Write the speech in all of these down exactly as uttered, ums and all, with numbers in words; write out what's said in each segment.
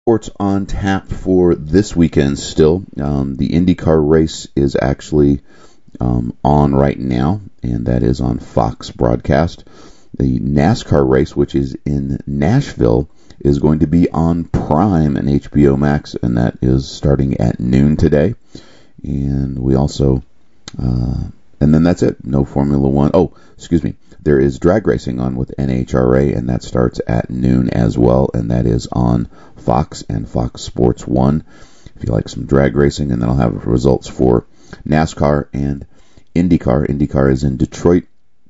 Sports on tap for this weekend still. Um, the IndyCar race is actually um, on right now, and that is on Fox broadcast. The NASCAR race, which is in Nashville, is going to be on Prime and H B O Max, and that is starting at noon today. And we also, uh, and then that's it. No Formula One. Oh, excuse me. There is drag racing on with N H R A, and that starts at noon as well, and that is on Fox and Fox Sports one. If you like some drag racing, and then I'll have results for NASCAR and IndyCar. IndyCar is in Detroit,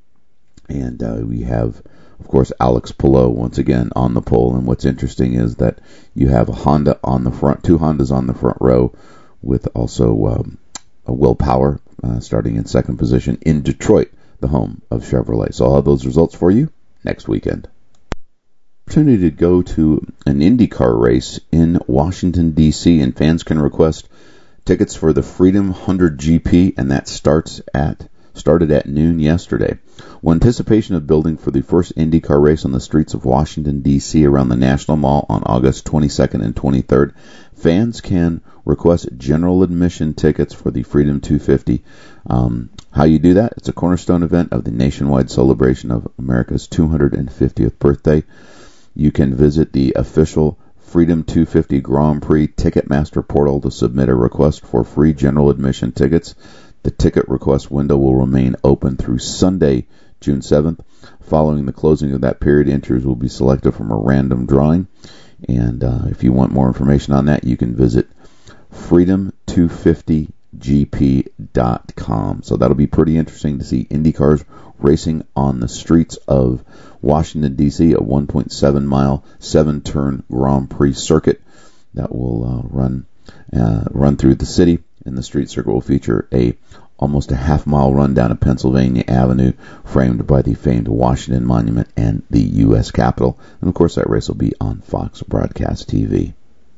and uh, we have, of course, Alex Palou once again on the pole. And what's interesting is that you have a Honda on the front, two Hondas on the front row, with also um, a Will Power uh, starting in second position in Detroit, the home of Chevrolet. So I'll have those results for you next weekend. Opportunity to go to an IndyCar race in Washington, D C, and fans can request tickets for the Freedom one hundred G P, and that starts at started at noon yesterday. With anticipation of building for the first IndyCar race on the streets of Washington, D C around the National Mall on August twenty-second and twenty-third, fans can request general admission tickets for the Freedom two fifty. Um, how you do that? It's a cornerstone event of the nationwide celebration of America's two hundred fiftieth birthday. You can visit the official Freedom two fifty Grand Prix Ticketmaster portal to submit a request for free general admission tickets. The ticket request window will remain open through Sunday, June seventh. Following the closing of that period, entries will be selected from a random drawing. And uh, if you want more information on that, you can visit freedom two fifty G P dot com. So that'll be pretty interesting to see IndyCars racing on the streets of Washington, D C, a one point seven mile, seven turn Grand Prix circuit that will uh, run uh, run through the city. And the street circuit will feature a almost a half mile run down a Pennsylvania Avenue, framed by the famed Washington Monument and the U S Capitol. And of course, that race will be on Fox Broadcast T V.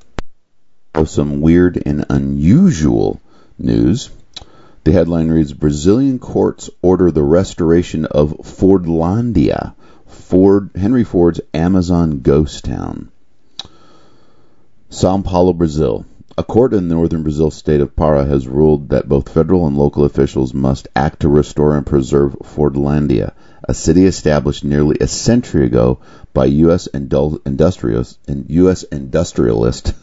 Oh, some weird and unusual news. The headline reads, Brazilian courts order the restoration of Fordlandia, Ford, Henry Ford's Amazon ghost town. Sao Paulo, Brazil. A court in the northern Brazil state of Pará has ruled that both federal and local officials must act to restore and preserve Fordlandia, a city established nearly a century ago by U S industrialist, U S industrialist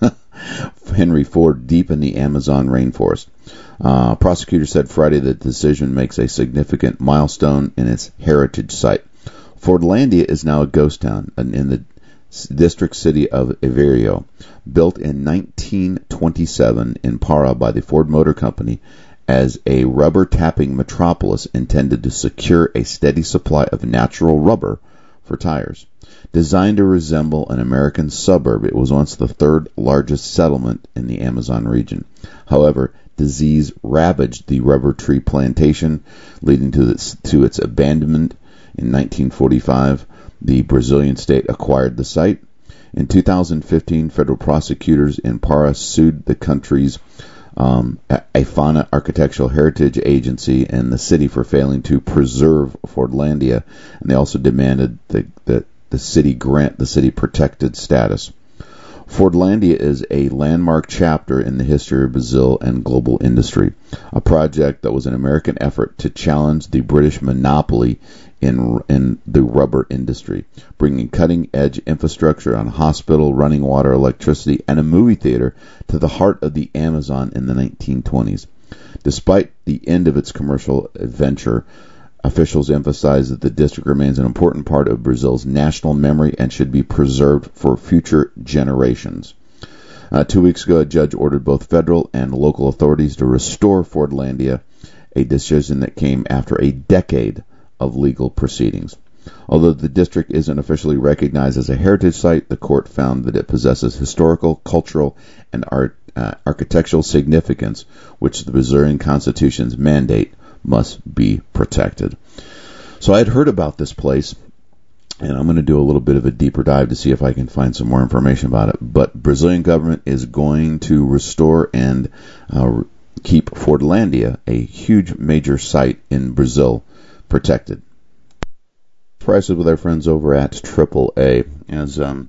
Henry Ford deep in the Amazon rainforest. Uh, prosecutors said Friday that the decision makes a significant milestone in its heritage site. Fordlandia is now a ghost town in the district city of Aveiro, built in nineteen twenty-seven in Pará by the Ford Motor Company as a rubber tapping metropolis intended to secure a steady supply of natural rubber for tires. Designed to resemble an American suburb, it was once the third largest settlement in the Amazon region. However, disease ravaged the rubber tree plantation, leading to its, to its abandonment in nineteen forty-five. The Brazilian state acquired the site. In two thousand fifteen, federal prosecutors in Pará sued the country's um, IPHANA Architectural Heritage Agency and the city for failing to preserve Fordlandia, and they also demanded that the, the city grant the city protected status. Fordlandia is a landmark chapter in the history of Brazil and global industry, a project that was an American effort to challenge the British monopoly in in the rubber industry, bringing cutting-edge infrastructure on hospital, running water, electricity, and a movie theater to the heart of the Amazon in the nineteen twenties. Despite the end of its commercial venture, officials emphasize that the district remains an important part of Brazil's national memory and should be preserved for future generations. Uh, two weeks ago, a judge ordered both federal and local authorities to restore Fordlandia, a decision that came after a decade of legal proceedings. Although the district isn't officially recognized as a heritage site, the court found that it possesses historical, cultural, and art, uh, architectural significance, which the Brazilian Constitution's mandate must be protected. So I had heard about this place, and I'm going to do a little bit of a deeper dive to see if I can find some more information about it. But Brazilian government is going to restore and uh, keep Fordlandia, a huge major site in Brazil, protected. Prices with our friends over at triple A. As um,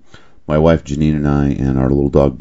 my wife Janine and I and our little dog